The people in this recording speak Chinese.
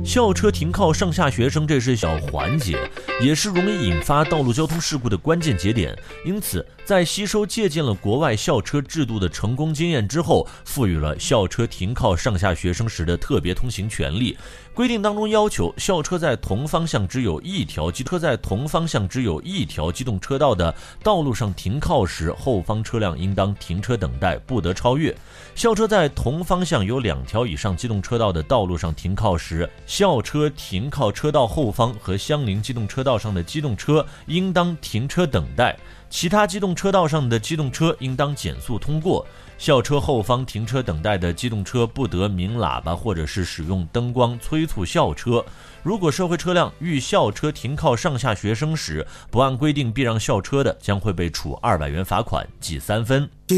校车停靠上下学生，这是小环节，也是容易引发道路交通事故的关键节点。因此，在吸收借鉴了国外校车制度的成功经验之后，赋予了校车停靠上下学生时的特别通行权利。规定当中要求，校车在同方向只有一条机动车道的道路上停靠时，后方车辆应当停车等待，不得超越。校车在同方向有2条以上机动车道的道路上停靠时，校车停靠车道后方和相邻机动车道上的机动车应当停车等待，其他机动车道上的机动车应当减速通过。校车后方停车等待的机动车不得鸣喇叭或者是使用灯光催促校车。如果社会车辆遇校车停靠上下学生时不按规定避让校车的，将会被处200元罚款，记3分。